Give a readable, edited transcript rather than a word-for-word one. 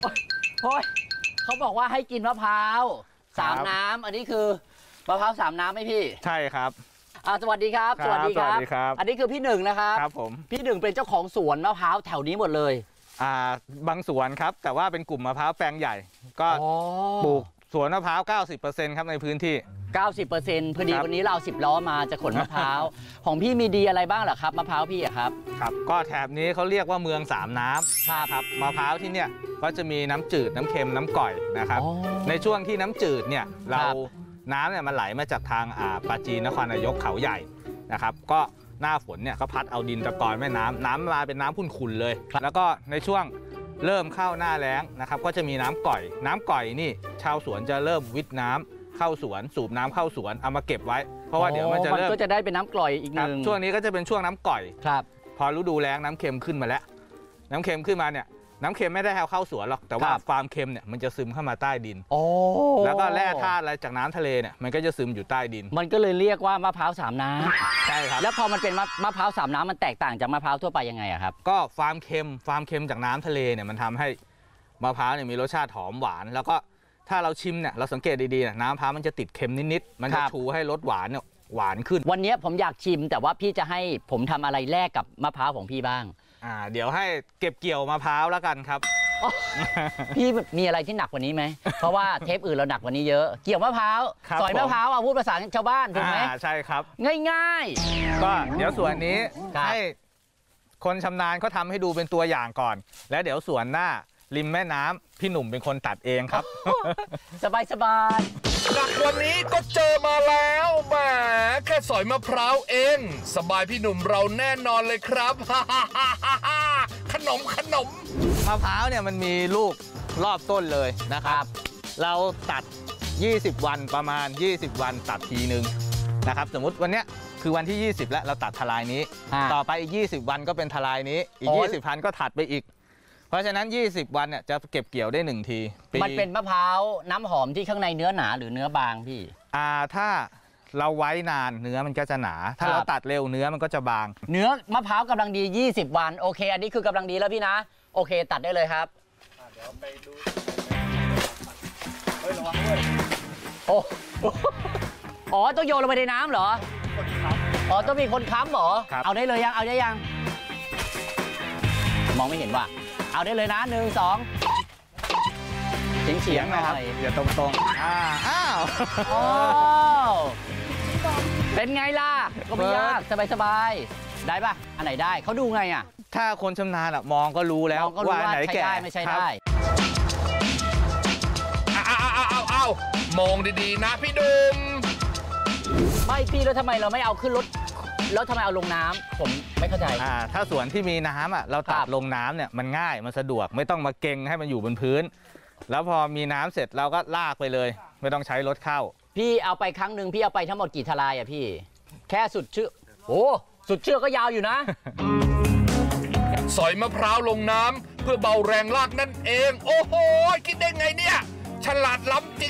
โอ้ยเขาบอกว่าให้กินมะพร้าว3 น้ำอันนี้คือมะพร้าว3 น้ำไหมพี่ใช่ครับสวัสดีครับสวัสดีครับอันนี้คือพี่หนึ่งนะครับครับผมพี่หนึ่งเป็นเจ้าของสวนมะพร้าวแถวนี้หมดเลยบางสวนครับแต่ว่าเป็นกลุ่มมะพร้าวแปลงใหญ่ก็ปลูกสวนมะพร้าว 90% ครับในพื้นที่ 90%พอดีวันนี้เราเอา10 ล้อมาจะขนมะพร้าวของพี่มีดีอะไรบ้างเหรอครับมะพร้าวพี่ครับครับก็แถบนี้เขาเรียกว่าเมือง3 น้ำครับมะพร้าวที่เนี่ยก็จะมีน้ำจืดน้ำเค็มน้ำก่อยนะครับในช่วงที่น้ำจืดเนี่ยน้ำเนี่ยมันไหลมาจากทางปราจีนนครนายกเขาใหญ่นะครับก็หน้าฝนเนี่ยก็พัดเอาดินตะกอนแม่น้ำมาเป็นน้ำขุ่นๆเลยแล้วก็ในช่วงเริ่มเข้าหน้าแล้งนะครับก็จะมีน้ำก่อยนี่ชาวสวนจะเริ่มวิทน้ำเข้าสวนสูบน้ำเข้าสวนเอามาเก็บไว้เพราะว่าเดี๋ยวมันจะเริ่มก็จะได้เป็นน้ำกร่อยอีกหนึ่งช่วงนี้ก็จะเป็นช่วงน้ำก่อยครับพอฤดูแล้งน้ำเค็มขึ้นมาแล้วน้ำเค็มขึ้นมาเนี่ยน้ำเค็มไม่ได้เข้าสวนหรอกแต่ว่าความเค็มเนี่ยมันจะซึมเข้ามาใต้ดินแล้วก็แร่ธาตุอะไรจากน้ำทะเลเนี่ยมันก็จะซึมอยู่ใต้ดินมันก็เลยเรียกว่ามะพร้าว3 น้ำใช่ครับแล้วพอมันเป็นมะพร้าว3 น้ำมันแตกต่างจากมะพร้าวทั่วไปยังไงครับก็ความเค็มจากน้ำทะเลเนี่ยมันทำให้มะพร้าวเนี่ยมีรสชาติหอมหวานแล้วก็ถ้าเราชิมเนี่ยเราสังเกตดีๆน้ำมะพร้าวมันจะติดเค็มนิดๆมันจะชูให้รสหวานเนี่ยหวานขึ้นวันนี้ผมอยากชิมแต่ว่าพี่จะให้ผมทำอะไรแลกกับมะพร้าวของพี่บ้างเดี๋ยวให้เก็บเกี่ยวมะพร้าวแล้วกันครับพี่มีอะไรที่หนักกว่านี้ไหมเพราะว่าเทปอื่นเราหนักกว่านี้เยอะเกี่ยวมะพร้าวสอยมะพร้าวพูดภาษาชาวบ้านถูกไหมใช่ครับง่ายๆก็เดี๋ยวส่วนนี้ให้คนชำนาญเขาทำให้ดูเป็นตัวอย่างก่อนแล้วเดี๋ยวส่วนหน้าริมแม่น้ำพี่หนุ่มเป็นคนตัดเองครับสบายหนักวันนี้ก็เจอมาแล้วแหมแค่สอยมะพร้าวเองสบายพี่หนุ่มเราแน่นอนเลยครับขนมมะพร้าวเนี่ยมันมีลูกรอบต้นเลยนะครับเราตัด20 วันประมาณ20 วันตัดทีนึงนะครับสมมุติวันเนี้ยคือวันที่20แล้วเราตัดทลายนี้ต่อไปอีก20 วันก็เป็นทลายนี้อีก20 วันก็ถัดไปอีกเพราะฉะนั้น20 วันเนี่ยจะเก็บเกี่ยวได้1 ทีมันเป็นมะพร้าวน้ำหอมที่ข้างในเนื้อหนาหรือเนื้อบางพี่ถ้าเราไว้นานเนื้อมันก็จะหนาถ้าเราตัดเร็วเนื้อมันก็จะบางเนื้อมะพร้าวกำลังดี20 วันโอเคอันนี้คือกำลังดีแล้วพี่นะโอเคตัดได้เลยครับเดี๋ยวไปดูระวังด้วยต้องโยนลงไปในน้ำเหรอต้องมีคนค้ำเหรอเอาได้เลยยังเอาได้ยังมองไม่เห็นว่ะเอาได้เลยนะ1 2เฉียงนะครับอย่าตรงอ้าวเป็นไงล่ะก็ไม่ยากสบายได้ป่ะอันไหนได้เขาดูไงถ้าคนชำนาญมองก็รู้แล้วว่าไหนแก่ไม่ใช่ได้เอามองดีๆนะพี่ดุมไม่พี่แล้วทำไมเราไม่เอาขึ้นรถแล้วทำไมเอาลงน้ำผมไม่เข้าใจถ้าสวนที่มีน้ำเราตัดลงน้ำเนี่ยมันง่ายมันสะดวกไม่ต้องมาเก่งให้มันอยู่บนพื้นแล้วพอมีน้ำเสร็จเราก็ลากไปเลยไม่ต้องใช้รถเข้าพี่เอาไปครั้งหนึ่งพี่เอาไปทั้งหมดกี่ทลายพี่แค่สุดเชือกสุดเชือกก็ยาวอยู่นะสอยมะพร้าวลงน้ำเพื่อเบาแรงลากนั่นเองโอ้โหคิดได้ไงเนี่ยฉลาดล้ำจ